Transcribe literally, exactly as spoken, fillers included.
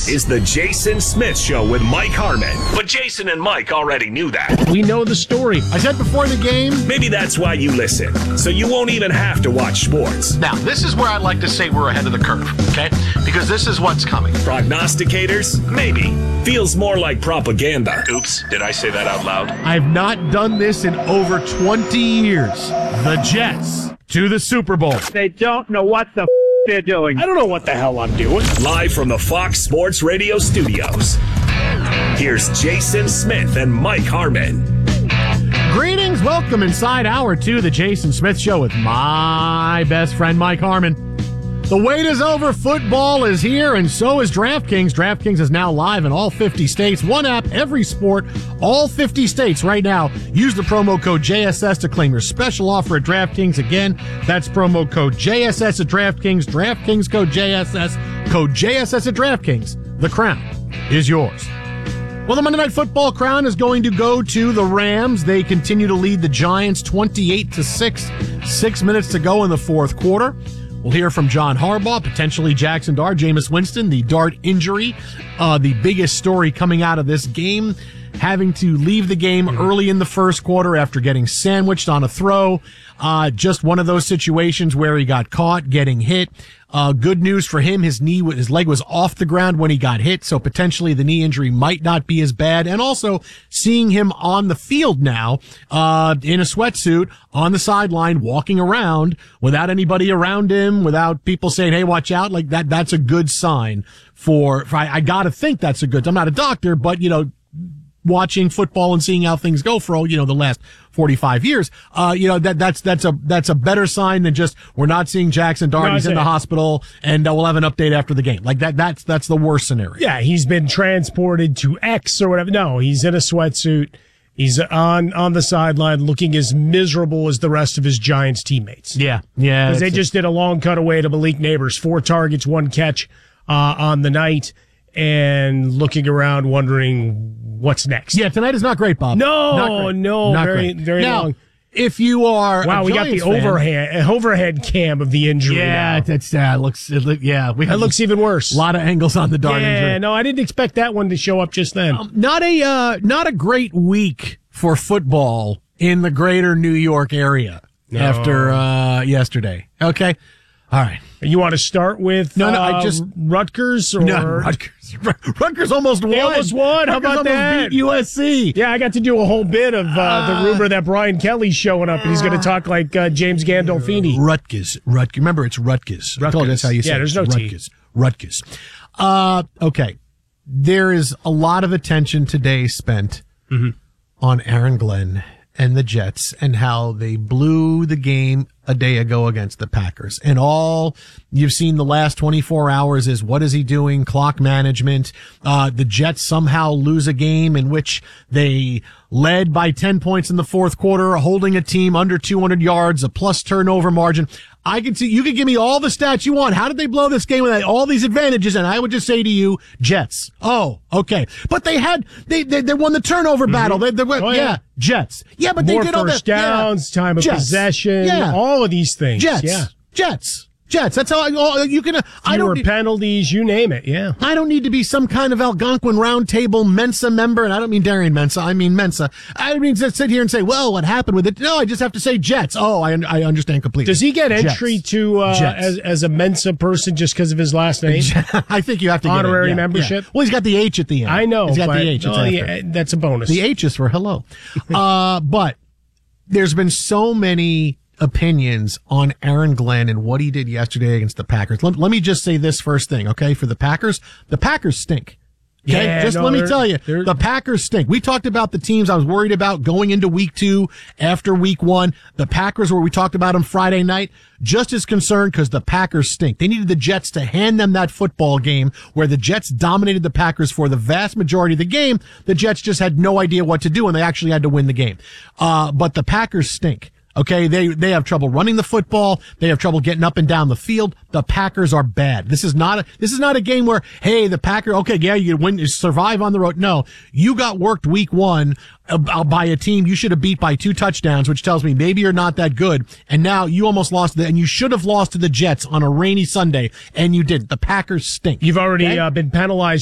This is the Jason Smith Show with Mike Harmon. But Jason and Mike already knew that. We know the story. I said before the game. Maybe that's why you listen, so you won't even have to watch sports. Now, this is where I like to say we're ahead of the curve, okay? Because this is what's coming. Prognosticators? Maybe. Feels more like propaganda. Oops, did I say that out loud? I've not done this in over twenty years. The Jets to the Super Bowl. They don't know what the f- they're doing. I don't know what the hell I'm doing. Live from the Fox Sports Radio studios. Here's Jason Smith and Mike Harmon. Greetings, welcome inside hour two of the Jason Smith Show with my best friend Mike Harmon. The wait is over, football is here, and so is DraftKings. DraftKings is now live in all fifty states. One app, every sport, all fifty states right now. Use the promo code J S S to claim your special offer at DraftKings. Again, that's promo code J S S at DraftKings. DraftKings code J S S, code J S S at DraftKings. The crown is yours. Well, the Monday Night Football crown is going to go to the Rams. They continue to lead the Giants twenty-eight to six. Six minutes to go in the fourth quarter. We'll hear from John Harbaugh, potentially Jackson Dart, Jameis Winston, the Dart injury, uh, the biggest story coming out of this game, having to leave the game early in the first quarter after getting sandwiched on a throw. Uh, just one of those situations where he got caught getting hit. Uh, good news for him. His knee, his leg was off the ground when he got hit. So potentially the knee injury might not be as bad. And also seeing him on the field now, uh, in a sweatsuit on the sideline, walking around without anybody around him, without people saying, hey, watch out, like that, that's a good sign for, for I, I gotta think that's a good, I'm not a doctor, but you know, watching football and seeing how things go for, you know, the last forty-five years, uh, you know, that, that's, that's a, that's a better sign than just, we're not seeing Jackson Dart, no, he's in the hospital, and uh, we'll have an update after the game. Like that, that's, that's the worst scenario. Yeah, he's been transported to X or whatever. No, he's in a sweatsuit. He's on, on the sideline looking as miserable as the rest of his Giants teammates. Yeah, yeah. Because they just did a long cutaway to Malik Neighbors. Four targets, one catch, uh, on the night, and looking around wondering what's next. Yeah, tonight is not great, Bob. No, not great. no, not very, great. very now, long. If you are, wow, a we got the Giants overhead fan, overhead cam of the injury. Yeah, now. that's uh, looks. It look, yeah, we that looks even worse. A lot of angles on the Dart yeah, injury. Yeah, no, I didn't expect that one to show up just then. Um, not a uh, not a great week for football in the greater New York area no. after uh, yesterday. Okay, all right. You want to start with no, no? Uh, I just Rutgers or no, Rutgers. Rutgers almost won. They almost won. How Rutgers about that? Beat U S C. Yeah, I got to do a whole bit of uh, uh, the rumor that Brian Kelly's showing up and he's going to talk like uh, James Gandolfini. Rutgers. Rutgers. Remember, it's Rutgers. Rutgers. I told you that's how you say yeah, it. there's no Rutgers. T. Rutgers. Uh, okay. There is a lot of attention today spent mm-hmm. on Aaron Glenn and the Jets and how they blew the game a day ago against the Packers. And all you've seen the last twenty-four hours is what is he doing? Clock management. Uh, the Jets somehow lose a game in which they led by ten points in the fourth quarter, holding a team under two hundred yards, a plus turnover margin. I can see, you could give me all the stats you want. How did they blow this game with all these advantages? And I would just say to you, Jets. Oh, okay. But they had, they, they, they won the turnover mm-hmm. battle. They, they went, oh, yeah. yeah, Jets. Yeah, but More they did all that. first downs, yeah. time of Jets. possession, yeah. all of these things. Jets. Yeah. Jets. Jets. That's how I, all, you can, uh, I don't need, penalties, you name it. Yeah. I don't need to be some kind of Algonquin Roundtable Mensa member. And I don't mean Darian Mensa. I mean Mensa. I don't mean to sit here and say, well, what happened with it? No, I just have to say Jets. Oh, I, I understand completely. Does he get entry Jets. to, uh, as, as a Mensa person just because of his last name? I think you have to honorary get yeah, membership. Yeah. Well, he's got the H at the end. I know. He's got but, the H. Oh, yeah, that's a bonus. The H is for hello. uh, but there's been so many opinions on Aaron Glenn and what he did yesterday against the Packers. Let, let me just say this first thing, okay? For the Packers, the Packers stink. Okay? Yeah, just no, let me tell you, they're... the Packers stink. We talked about the teams I was worried about going into week two after week one. The Packers, where we talked about them Friday night, just as concerned because the Packers stink. They needed the Jets to hand them that football game where the Jets dominated the Packers for the vast majority of the game. The Jets just had no idea what to do, and they actually had to win the game. Uh, but the Packers stink. Okay, they they have trouble running the football. They have trouble getting up and down the field. The Packers are bad. This is not a this is not a game where, hey, the Packers, okay, yeah, you win, you survive on the road. No, you got worked week one uh, by a team you should have beat by two touchdowns, which tells me maybe you're not that good. And now you almost lost, the, and you should have lost to the Jets on a rainy Sunday, and you didn't. The Packers stink. You've already okay? uh, been penalized